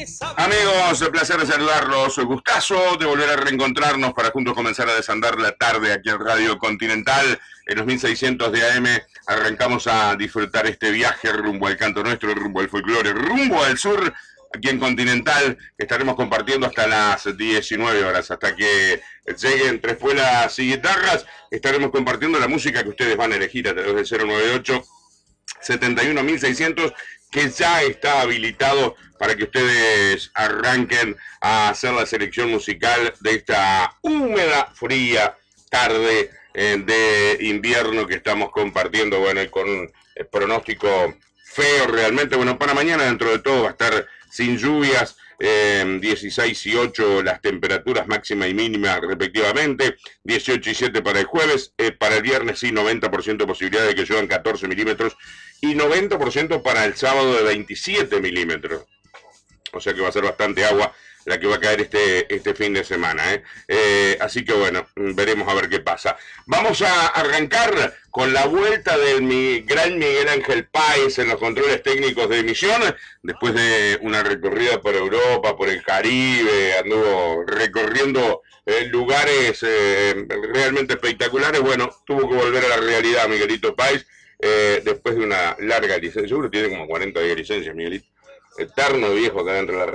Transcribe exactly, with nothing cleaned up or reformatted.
Amigos, el placer de saludarlos. Gustazo de volver a reencontrarnos para juntos comenzar a desandar la tarde aquí en Radio Continental. En los mil seiscientos de A M arrancamos a disfrutar este viaje rumbo al canto nuestro, rumbo al folclore, rumbo al sur, aquí en Continental, que estaremos compartiendo hasta las diecinueve horas, hasta que lleguen Tres Puelas y Guitarras. Estaremos compartiendo la música que ustedes van a elegir a través del cero noventa y ocho, setenta y uno mil seiscientos, que ya está habilitado para que ustedes arranquen a hacer la selección musical de esta húmeda, fría tarde eh, de invierno que estamos compartiendo, bueno, y con un eh, pronóstico feo realmente. Bueno, para mañana dentro de todo va a estar sin lluvias, eh, dieciséis y ocho las temperaturas máxima y mínima respectivamente, dieciocho y siete para el jueves, eh, para el viernes sí, noventa por ciento de posibilidad de que lluevan catorce milímetros y noventa por ciento para el sábado de veintisiete milímetros. O sea que va a ser bastante agua la que va a caer este, este fin de semana, ¿eh? Eh, así que bueno, veremos a ver qué pasa. Vamos a arrancar con la vuelta del mi, gran Miguel Ángel Páez en los controles técnicos de emisión, después de una recorrida por Europa, por el Caribe, anduvo recorriendo eh, lugares eh, realmente espectaculares. Bueno, tuvo que volver a la realidad Miguelito Páez, eh, después de una larga licencia. Seguro tiene como cuarenta días de licencia, Miguelito. Eterno viejo acá dentro de la